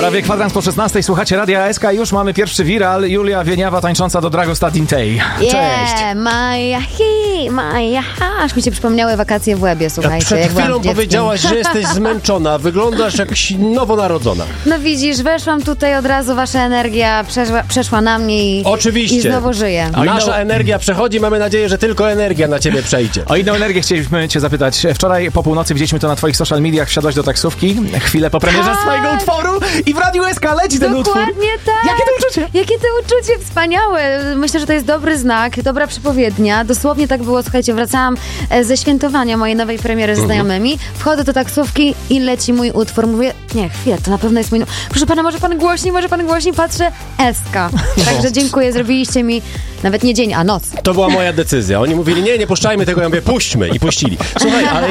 Prawie kwadrans po 16. Słuchacie Radia SK. Już mamy pierwszy viral. Julia Wieniawa tańcząca do Dragosta Dintei. Cześć. Maja, aż mi się przypomniały wakacje w Łebie, słuchajcie. Przed jak byłam chwilą dzieckiem. powiedziałaś, że jesteś zmęczona. Wyglądasz jak nowonarodzona. No widzisz, weszłam tutaj od razu, wasza energia przeszła na mnie i Oczywiście. i znowu żyję. Nasza energia przechodzi, mamy nadzieję, że tylko energia na ciebie przejdzie. O inną energię chcieliśmy cię zapytać. Wczoraj po północy widzieliśmy to na twoich social mediach. Wsiadłaś do taksówki, chwilę po premierze Tak. swojego utworu i w Radiu SK leci ten utwór. Dokładnie tak. Jakie to uczucie? Jakie to uczucie wspaniałe. Myślę, że to jest dobry znak, dobra przepowiednia. Dosłownie tak było, słuchajcie, wracałam ze świętowania mojej nowej premiery ze znajomymi. Wchodzę do taksówki i leci mój utwór. Mówię, nie, chwilę, to na pewno jest mój... Proszę pana, może pan głośniej? Patrzę, SK. Także dziękuję, zrobiliście mi nawet nie dzień, a noc. To była moja decyzja. Oni mówili, nie puszczajmy tego. Ja mówię, puśćmy i puścili. Słuchaj, ale